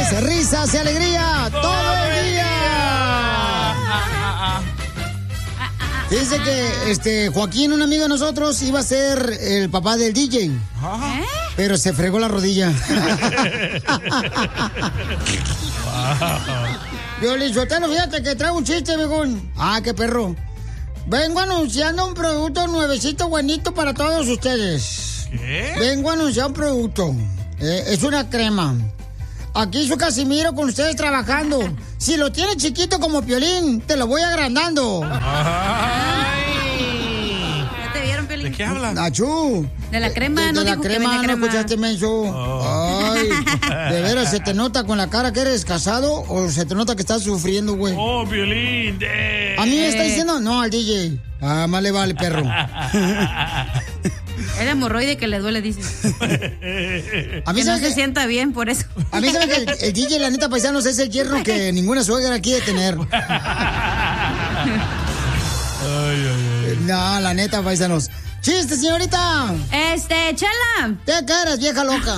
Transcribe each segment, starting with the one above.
risas y alegría todo el día. Dice que Joaquín, un amigo de nosotros, iba a ser el papá del DJ. Pero se fregó la rodilla. Violín Sotelo, fíjate que traigo un chiste, viejón. Ah, qué perro. Vengo anunciando un producto nuevecito, buenito para todos ustedes. ¿Qué? Vengo a anunciar un producto. Es una crema. Aquí su Casimiro con ustedes trabajando. Si lo tienes chiquito como Piolín, te lo voy agrandando. Ay. ¿Ya te vieron, Piolín? ¿De qué hablan? Achú. De la crema, no de la dijo que crema, venía no crema. escuchaste, menso. Ay, de veras, ¿se te nota con la cara que eres casado o se te nota que estás sufriendo, güey? Oh, Piolín. A mí me está diciendo, no, al DJ. Ah, más le vale, perro. El hemorroide que le duele, dice. A mí que no se sienta bien por eso. A mí sabe que el DJ, la neta, paisanos, es el yerno que ninguna suegra quiere tener. No, la neta, paisanos. ¡Chiste, señorita! Chela. ¿Qué eres, vieja loca?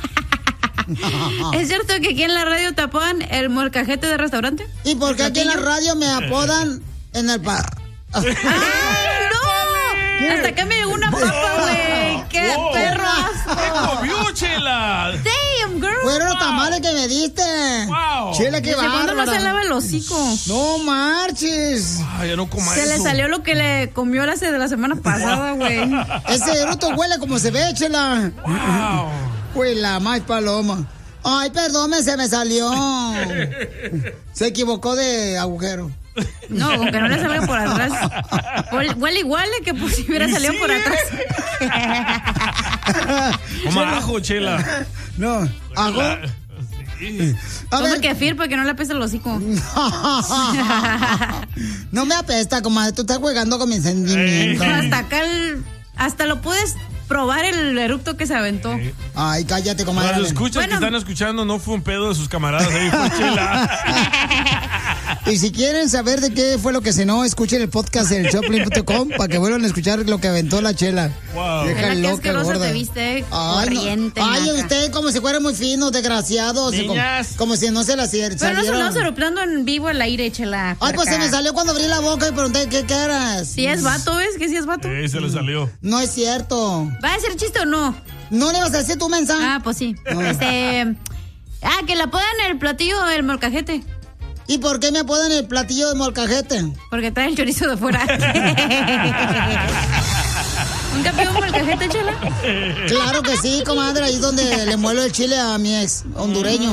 ¿Es cierto que aquí en la radio te apodan el molcajete de restaurante? ¿Y por qué aquí en la radio me apodan en el par? ¡Ay, no! Hasta acá me llegó una papa, güey. ¡Qué perro asco! ¡Qué comió, Chela! ¡Damn, girl! Fueron los tamales que me diste. ¡Wow! Chela, qué bárbara. ¿Cuándo no se lava el hocico? No marches. Ay, ya no coma Se eso. le salió lo que le comió de la semana pasada, güey. Ese bruto huele como se ve, Chela. ¡Wow! Pues la más paloma. Ay, perdón, se me salió. Se equivocó de agujero. No, con que no le salga por atrás. Huele igual que pues, si hubiera salido por atrás. Coma ajo, Chela. No, ajo. Sí. Toma kefir para que no le apeste el hocico. No me apesta, comadre. Tú estás jugando con mis sentimientos. Hasta acá hasta lo puedes probar el eructo que se aventó. Ay, cállate, Para comadre. los escuchas que están escuchando, no fue un pedo de sus camaradas, ahí fue Chela. Y si quieren saber de qué fue lo que cenó, escuchen el podcast en Choplin.com para que vuelvan a escuchar lo que aventó la Chela. Wow. Vieja Qué loca, asqueroso gorda. te viste, Ay, corriente, no. Ay, naca. usted como si fuera muy fino, desgraciado. Niñas. Como si no se la Pero no salieron. sonamos soplando en vivo al aire, Chela. Ay, pues se puerca. me salió cuando abrí la boca y pregunté qué eras. Si es vato, ¿ves? Que si es vato. Se le salió. No es cierto. ¿Va a ser chiste o no? ¿No le vas a decir tu mensaje? Ah, pues sí. No. Que la apodan el platillo del molcajete. ¿Y por qué me apodan el platillo de molcajete? Porque trae el chorizo de fuera. ¿Nunca pidió un molcajete, Chela? Claro que sí, comadre. Ahí es donde le muelo el chile a mi ex hondureño.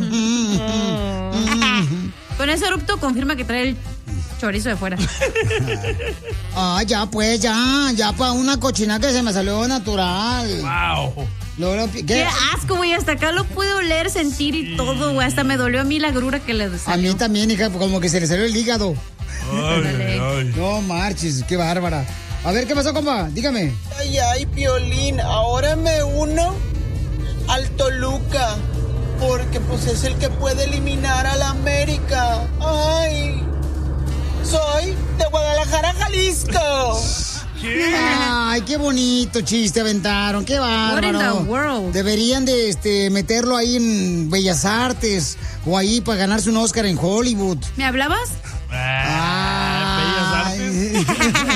Con ese erupto confirma que trae el chorizo de fuera. Ah, ya pues, ya para una cochina que se me salió natural. Wow. Qué asco, güey. Hasta acá lo pude oler, sentir y todo, güey. Hasta me dolió a mí la grura que le salió. A mí también, hija, como que se le salió el hígado. Ay. No marches, qué bárbara. A ver, ¿qué pasó, compa? Dígame. Ay, Piolín, ahora me uno al Toluca, porque pues es el que puede eliminar a la América. Ay, soy de Guadalajara, Jalisco. Ay, qué bonito chiste aventaron, qué bárbaro. What in the world? Deberían de meterlo ahí en Bellas Artes o ahí para ganarse un Oscar en Hollywood. ¿Me hablabas? Ay.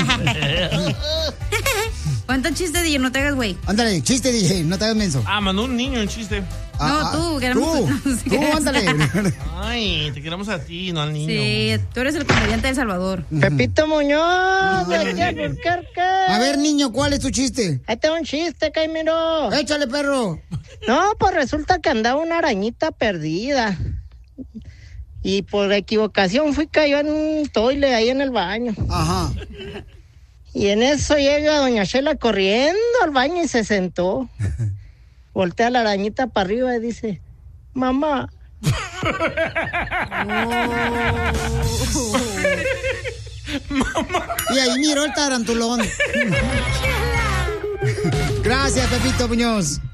¿Cuánto chiste, DJ? No te hagas, güey. Ándale, chiste, DJ, no te hagas menso. Mandó un niño un chiste. No, tú, queremos. Tú, ándale. Ay, te queremos a ti, no al niño. Sí, tú eres el comediante de El Salvador. Pepito Muñoz, de aquí a Albuquerque. A ver, niño, ¿cuál es tu chiste? Ahí tengo un chiste, Caimiro. Échale, perro. No, pues resulta que andaba una arañita perdida. Y por equivocación cayó en un toile ahí en el baño. Ajá. Y en eso llega doña Chela corriendo al baño y se sentó. Voltea la arañita para arriba y dice, mamá. Y ahí miró el tarantulón. Gracias, Pepito Muñoz.